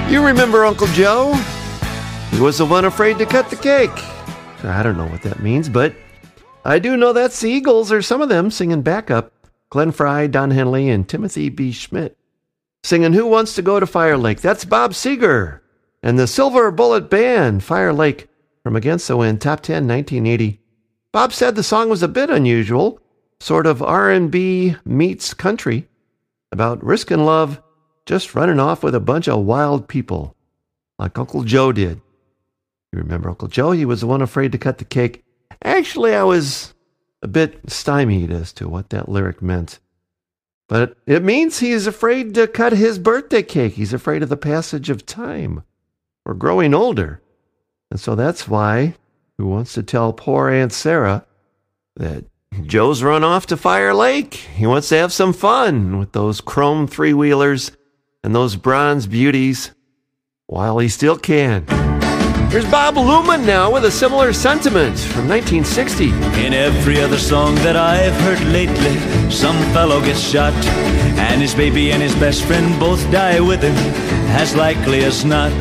You remember Uncle Joe? He was the one afraid to cut the cake. I don't know what that means, but I do know that's the Eagles, or some of them, singing backup. Glenn Frey, Don Henley, and Timothy B. Schmidt singing Who Wants to Go to Fire Lake? That's Bob Seger and the Silver Bullet Band, Fire Lake, from Against the Wind, Top 10, 1980. Bob said the song was a bit unusual, sort of R&B meets country, about risking love, just running off with a bunch of wild people, like Uncle Joe did. You remember Uncle Joe? He was the one afraid to cut the cake. Actually, I was a bit stymied as to what that lyric meant. But it means he's afraid to cut his birthday cake. He's afraid of the passage of time, or growing older. And so that's why he wants to tell poor Aunt Sarah that Joe's run off to Fire Lake. He wants to have some fun with those chrome three-wheelers and those bronze beauties while he still can. Here's Bob Luman now with a similar sentiment from 1960. In every other song that I've heard lately, some fellow gets shot, and his baby and his best friend both die with him, as likely as not.